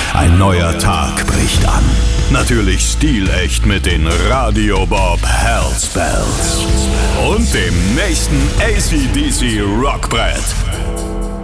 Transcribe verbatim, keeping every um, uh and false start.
Ein neuer Tag bricht an. Natürlich stilecht mit den Radio Bob Hellspells. Und dem nächsten A C D C Rockbrett.